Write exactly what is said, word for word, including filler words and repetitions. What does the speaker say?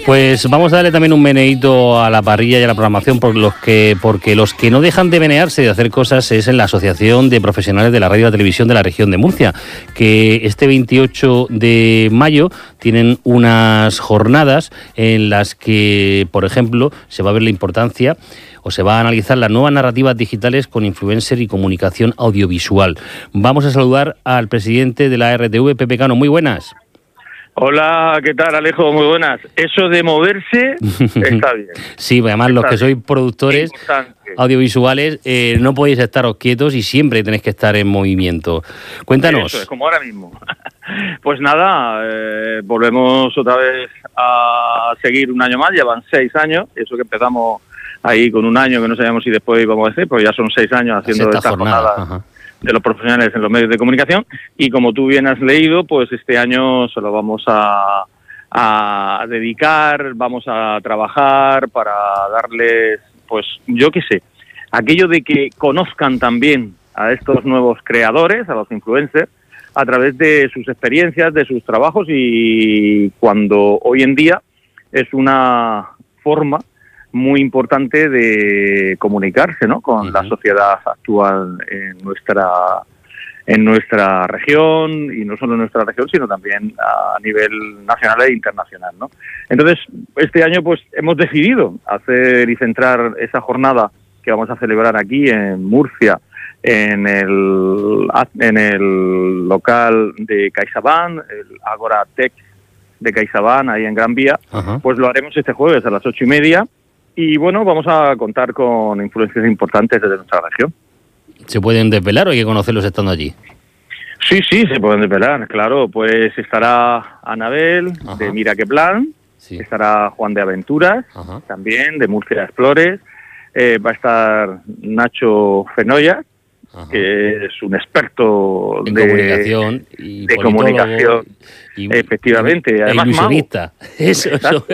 Pues vamos a darle también un meneíto a la parrilla y a la programación, por los que, porque los que no dejan de menearse, de hacer cosas, es en la Asociación de Profesionales de la Radio y la Televisión de la Región de Murcia, que este veintiocho de mayo tienen unas jornadas en las que, por ejemplo, se va a ver la importancia o se va a analizar las nuevas narrativas digitales con influencer y comunicación audiovisual. Vamos a saludar al presidente de la R T V, Pepe Cano. Muy buenas. Hola, ¿qué tal, Alejo? Muy buenas. Eso de moverse está bien. Sí, además está los que bien. sois productores audiovisuales eh, no podéis estaros quietos y siempre tenéis que estar en movimiento. Cuéntanos. Eso es, como ahora mismo. Pues nada, eh, volvemos otra vez a seguir un año más, ya van seis años, eso que empezamos ahí con un año que no sabíamos si después íbamos a hacer, pues ya son seis años haciendo esta jornada. jornada. De los profesionales en los medios de comunicación, y como tú bien has leído, pues este año se lo vamos a, a dedicar, vamos a trabajar para darles, pues yo qué sé, aquello de que conozcan también a estos nuevos creadores, a los influencers, a través de sus experiencias, de sus trabajos, y cuando hoy en día es una forma muy importante de comunicarse, ¿no?, con uh-huh. la sociedad actual en nuestra en nuestra región, y no solo en nuestra región, sino también a nivel nacional e internacional, ¿no? Entonces, este año pues hemos decidido hacer y centrar esa jornada que vamos a celebrar aquí en Murcia, en el en el local de CaixaBank, el Agora Tech de CaixaBank, ahí en Gran Vía. Uh-huh. Pues lo haremos este jueves a las ocho y media. Y bueno, vamos a contar con influencias importantes desde nuestra región. ¿Se pueden desvelar o hay que conocerlos estando allí? Sí, sí, se pueden desvelar, claro. Pues estará Anabel, Ajá. de Mira qué plan, sí. estará Juan de Aventuras, Ajá. también, de Murcia Explores, eh, va a estar Nacho Fenoya, Ajá. que es un experto en de comunicación y de comunicación, y, efectivamente. Y, Además, ilusionista. Eso, eso.